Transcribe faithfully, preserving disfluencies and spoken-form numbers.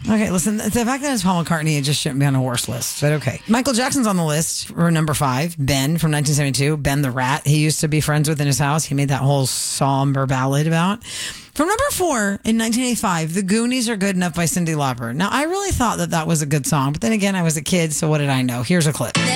Okay, listen, the fact that it's Paul McCartney, it just shouldn't be on a worse list, but okay. Michael Jackson's on the list for number five. Ben from nineteen seventy-two. Ben the Rat, he used to be friends with in his house. He made that whole somber ballad about. From number four, in nineteen eighty-five, The Goonies Are Good Enough by Cyndi Lauper. Now, I really thought that that was a good song, but then again, I was a kid, so what did I know? Here's a clip.